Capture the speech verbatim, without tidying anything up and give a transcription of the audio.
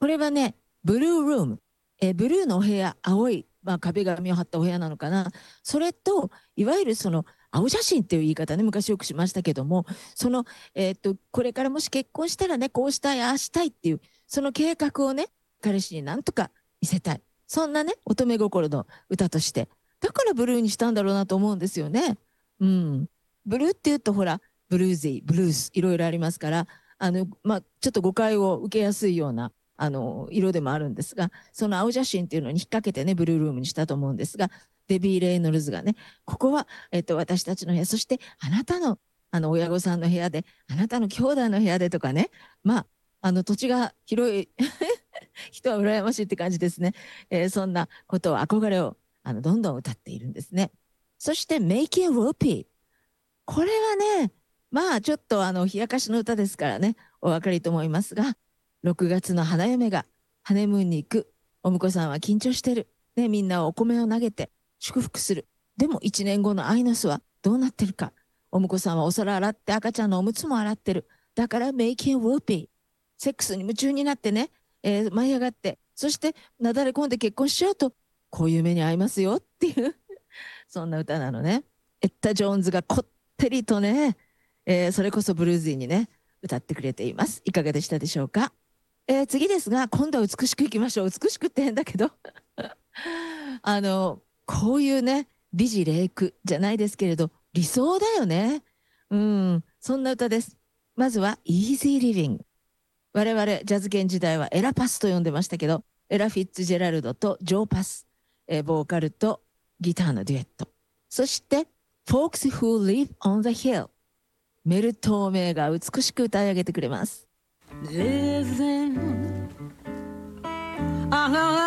これはね、ブルールーム、えーブルーのお部屋、青い、まあ、壁紙を貼ったお部屋なのかな。それと、いわゆるその、青写真っていう言い方ね、昔よくしましたけども、その、えーっと、これからもし結婚したらね、こうしたい、ああしたいっていう、その計画をね、彼氏になんとか見せたい。そんなね、乙女心の歌として。だからブルーにしたんだろうなと思うんですよね。うん。ブルーっていうと、ほら、ブルージー、ブルース、いろいろありますから、あの、まあ、ちょっと誤解を受けやすいような、あの、色でもあるんですが、その青写真っていうのに引っ掛けてね、ブルールームにしたと思うんですが、デビー・レイノルズがね、ここは、えっと、私たちの部屋、そしてあなたの、あの、親御さんの部屋で、あなたの兄弟の部屋でとかね、まあ、あの、土地が広い人は羨ましいって感じですね。えーそんなことを、憧れを、あの、どんどん歌っているんですね。そして、Make It Whoopee。これはね、まあ、ちょっと、あの、冷やかしの歌ですからね、お分かりと思いますが、ろくがつの花嫁がハネムーンに行く。お婿さんは緊張してる。ね、みんなお米を投げて祝福する。でもいちねんごのアイノスはどうなってるか。お婿さんはお皿洗って赤ちゃんのおむつも洗ってる。だから Making Whoopee。セックスに夢中になってね、えー舞い上がって、そしてなだれ込んで結婚しちゃうと、こういう目に遭いますよっていうそんな歌なのね。エッタ・ジョーンズがこってりとね、えーそれこそブルーズィーにね、歌ってくれています。いかがでしたでしょうか。えー次ですが、今度は美しくいきましょう。美しくって変だけどあの、こういうね、美辞麗句じゃないですけれど、理想だよね。うん、そんな歌です。まずは Easy Living。我々ジャズ圏時代はエラパスと呼んでましたけど、エラ・フィッツジェラルドとジョー・パス、えーボーカルとギターのデュエット。そして Folks Who Live on the Hill。メルトーメイが美しく歌い上げてくれます。 Living on a